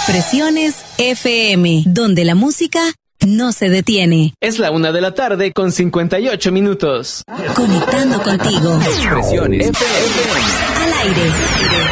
Expresiones FM, donde la música no se detiene. Es la 1:00 con 58 minutos. Conectando contigo. Expresiones FM. Al aire.